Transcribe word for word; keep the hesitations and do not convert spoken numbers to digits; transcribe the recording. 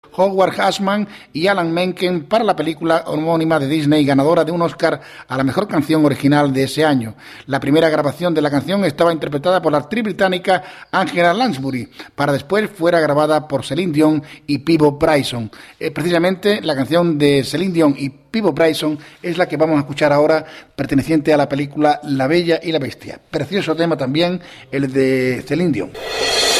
Howard Hashman y Alan Menken para la película homónima de Disney, ganadora de un Oscar a la mejor canción original de ese año. La primera grabación de la canción estaba interpretada por la actriz británica Angela Lansbury, para después fuera grabada por Celine Dion y Peabo Bryson. Eh, precisamente la canción de Celine Dion y Peabo Bryson es la que vamos a escuchar ahora, perteneciente a la película La Bella y la Bestia. Precioso tema también el de Celine Dion.